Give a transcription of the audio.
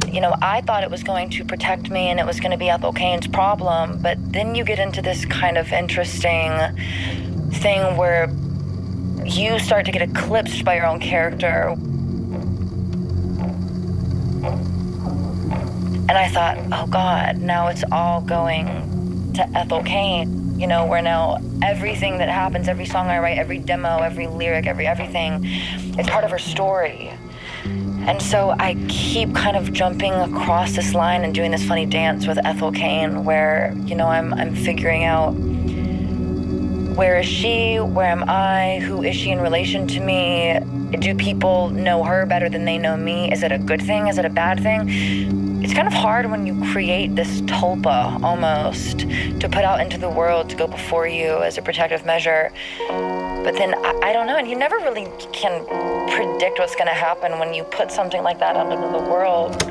I thought it was going to protect me and it was going to be Ethel Cain's problem, but then you get into this kind of interesting thing where you start to get eclipsed by your own character. And I thought, oh God, now it's all going to Ethel Cain. Where now everything that happens, every song I write, every demo, every lyric, everything, it's part of her story. And so I keep kind of jumping across this line and doing this funny dance with Ethel Cain where, I'm figuring out, where is she? Where am I? Who is she in relation to me? Do people know her better than they know me? Is it a good thing? Is it a bad thing? It's kind of hard when you create this tulpa almost to put out into the world, to go before you as a protective measure. But then I don't know, and you never really can predict what's going to happen when you put something like that out into the world.